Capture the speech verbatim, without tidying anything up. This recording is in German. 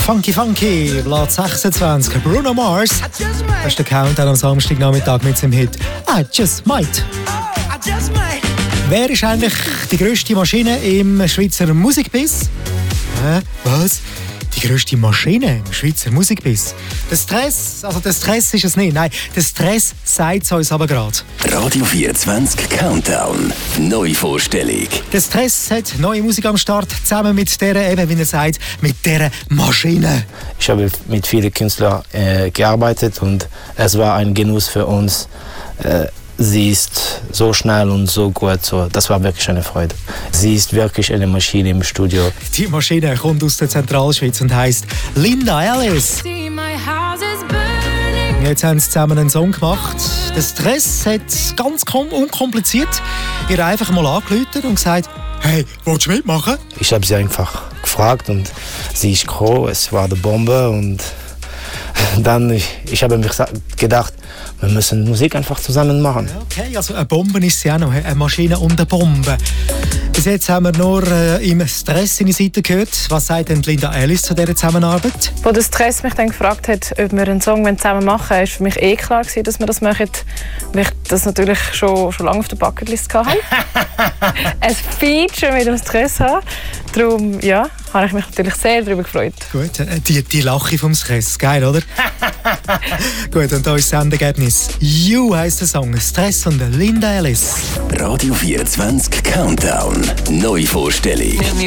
Funky Funky, Platz sechsundzwanzig, Bruno Mars. Das ist der Countdown am Samstagnachmittag mit seinem Hit I Just Might. Wer ist eigentlich die grösste Maschine im Schweizer Musikbiss? Hä? Was? Die grösste Maschine im Schweizer Musikbiss? Der Stress, also der Stress ist es nicht, nein, der Stress sagt es uns aber gerade. Radio vierundzwanzig Countdown, Neuvorstellung. Der Stress hat neue Musik am Start, zusammen mit der, eben wie er sagt, mit dieser Maschine. Ich habe mit vielen Künstlern äh, gearbeitet und es war ein Genuss für uns. Äh, Sie ist so schnell und so gut, so. Das war wirklich eine Freude. Sie ist wirklich eine Maschine im Studio. Die Maschine kommt aus der Zentralschweiz und heisst Linda Ellis. Jetzt haben sie zusammen einen Song gemacht. Der Stress hat ganz unkompliziert ihr einfach mal angerufen und gesagt, hey, willst du mitmachen? Ich habe sie einfach gefragt und sie ist gekommen, es war eine Bombe und dann, ich, ich habe mir gedacht, wir müssen Musik einfach zusammen machen. Okay, also eine Bombe ist sie auch noch, eine Maschine und eine Bombe. Bis jetzt haben wir nur äh, im Stress seine Seite gehört. Was sagt denn Linda Ellis zu dieser Zusammenarbeit? Als der Stress mich dann gefragt hat, ob wir einen Song zusammen machen wollen, war für mich eh klar, dass wir das machen, weil ich das natürlich schon, schon lange auf der Bucketlist hatte. Ein Feature mit dem Stress haben. Darum, ja, habe ich mich natürlich sehr darüber gefreut. Gut, äh, die, die Lache vom Stress, geil, oder? Gut, und da ist das Endergebnis. You heisst der Song, Stress und Linda Ellis. Radio vierundzwanzig Countdown, Neuvorstellung.